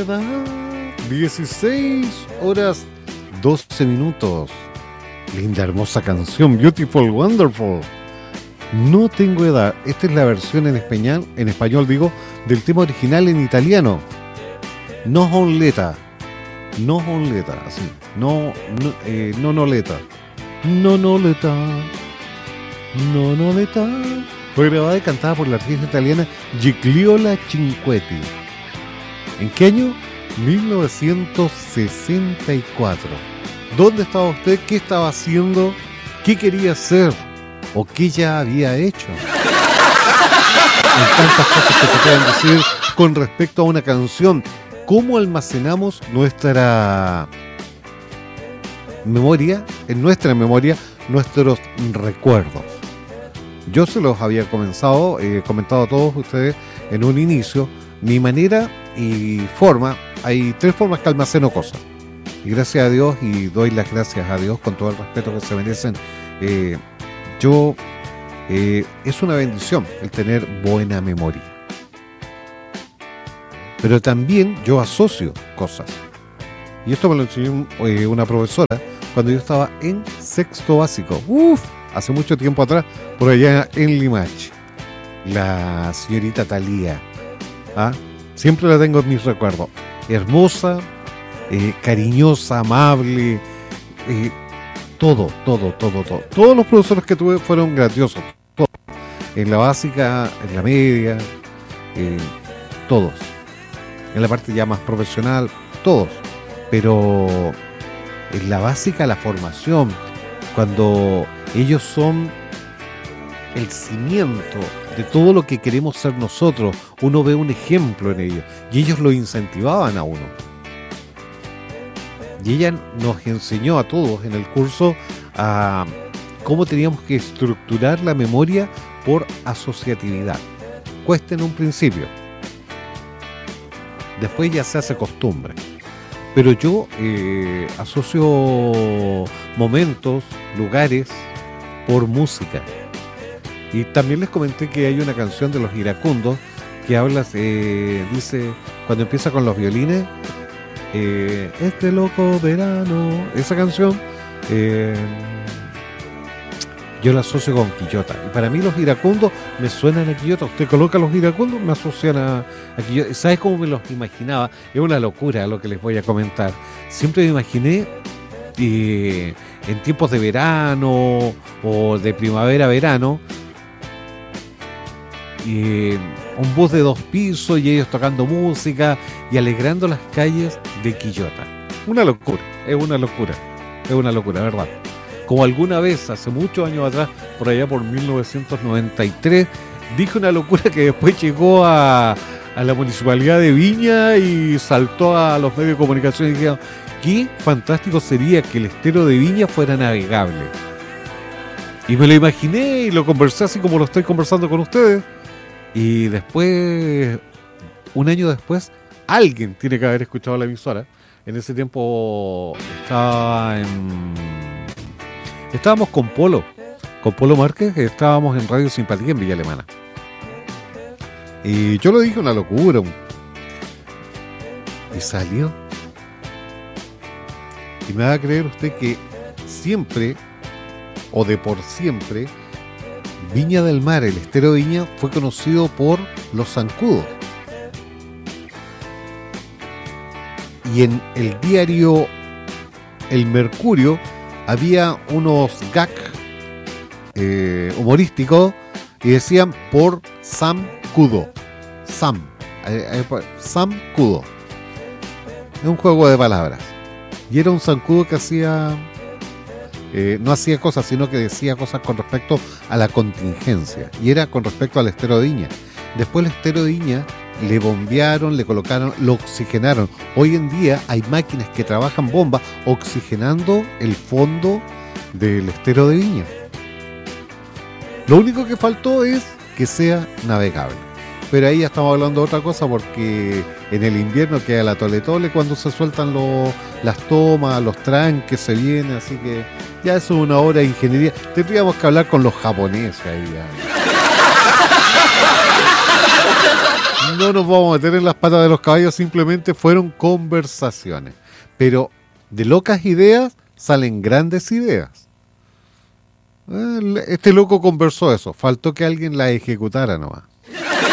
edad. 16 horas 12 minutos. Linda, hermosa canción. Beautiful, wonderful. No tengo edad. Esta es la versión en español digo, del tema original en italiano. No onleta. No onleta, así. No noleta. No noleta. No noleta. Fue grabada y cantada por la artista italiana Gigliola Cinquetti. ¿En qué año? 1964. ¿Dónde estaba usted? ¿Qué estaba haciendo? ¿Qué quería hacer? ¿O qué ya había hecho? Hay tantas cosas que se pueden decir con respecto a una canción. ¿Cómo almacenamos nuestra memoria, en nuestra memoria, nuestros recuerdos? Yo se los había comentado a todos ustedes en un inicio. Mi manera y forma, hay 3 formas que almaceno cosas. Y gracias a Dios, y doy las gracias a Dios con todo el respeto que se merecen, es una bendición el tener buena memoria. Pero también yo asocio cosas. Y esto me lo enseñó una profesora cuando yo estaba en 6º básico. Hace mucho tiempo atrás, por allá en Limache. La señorita Talía. Siempre la tengo en mis recuerdos. Hermosa, cariñosa, amable, todo. Todos los profesores que tuve fueron grandiosos. Todos. En la básica, en la media, todos. En la parte ya más profesional, todos. Pero en la básica, la formación, cuando ellos son el cimiento de todo lo que queremos ser nosotros, uno ve un ejemplo en ellos y ellos lo incentivaban a uno. Y ella nos enseñó a todos en el curso a cómo teníamos que estructurar la memoria por asociatividad. Cuesta en un principio, después ya se hace costumbre. Pero yo asocio momentos, lugares por música. Y también les comenté que hay una canción de los Iracundos que habla, dice, cuando empieza con los violines, este loco verano, esa canción, yo la asocio con Quillota. Y para mí los Iracundos me suenan a Quillota. Usted coloca los Iracundos, me asocian a Quillota. ¿Sabes cómo me los imaginaba? Es una locura lo que les voy a comentar. Siempre me imaginé en tiempos de verano o de primavera-verano, un bus de 2 pisos y ellos tocando música y alegrando las calles de Quillota. Una locura, es una locura, ¿verdad? Como alguna vez, hace muchos años atrás, por allá por 1993, dije una locura que después llegó a la Municipalidad de Viña y saltó a los medios de comunicación y dijeron, qué fantástico sería que el estero de Viña fuera navegable. Y me lo imaginé y lo conversé así como lo estoy conversando con ustedes. Y después, un año después, alguien tiene que haber escuchado la emisora. En ese tiempo estábamos con Polo Márquez, estábamos en Radio Simpatía en Villa Alemana. Y yo lo dije, una locura. Y salió. Y me va a creer usted que siempre, o de por siempre, Viña del Mar, el estero de Viña, fue conocido por los zancudos. Y en el diario El Mercurio había unos gags humorísticos y decían por Sam Cudo. Sam Cudo. Es un juego de palabras. Y era un zancudo que hacía... no hacía cosas, sino que decía cosas con respecto a la contingencia. Y era con respecto al estero de Viña. Después el estero de Viña le bombearon, le colocaron, lo oxigenaron. Hoy en día hay máquinas que trabajan bombas oxigenando el fondo del estero de Viña. Lo único que faltó es que sea navegable. Pero ahí ya estamos hablando de otra cosa, porque en el invierno queda la tole-tole cuando se sueltan las tomas, los tranques se vienen, así que ya eso es una obra de ingeniería. Tendríamos que hablar con los japoneses ahí ya. No nos vamos a meter en las patas de los caballos, simplemente fueron conversaciones. Pero de locas ideas salen grandes ideas. Este loco conversó eso, faltó que alguien la ejecutara nomás.